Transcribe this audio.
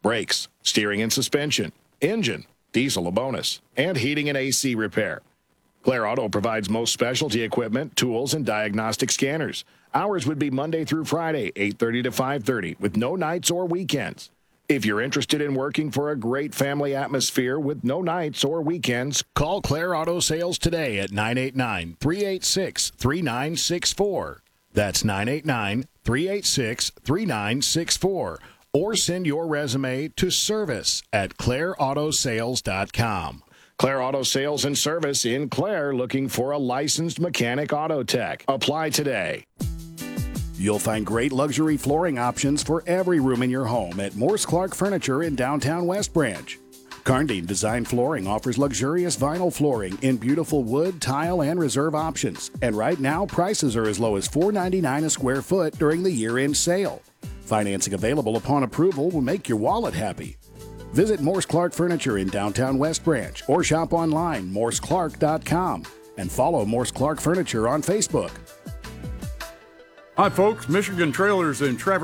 brakes, steering and suspension, engine, diesel a bonus, and heating and AC repair. Claire Auto provides most specialty equipment, tools, and diagnostic scanners. Hours would be Monday through Friday, 8:30 to 5:30, with no nights or weekends. If you're interested in working for a great family atmosphere with no nights or weekends, call Claire Auto Sales today at 989-386-3964. That's 989-386-3964. Or send your resume to service@claireautosales.com. Claire Auto Sales and Service in Claire, looking for a licensed mechanic auto tech. Apply today. You'll find great luxury flooring options for every room in your home at Morse Clark Furniture in downtown West Branch. Karndine Design Flooring offers luxurious vinyl flooring in beautiful wood, tile, and reserve options. And right now, prices are as low as $4.99 a square foot during the year-end sale. Financing available upon approval will make your wallet happy. Visit Morse Clark Furniture in downtown West Branch or shop online, morseclark.com, and follow Morse Clark Furniture on Facebook. Hi, folks. Michigan Trailers in Traverse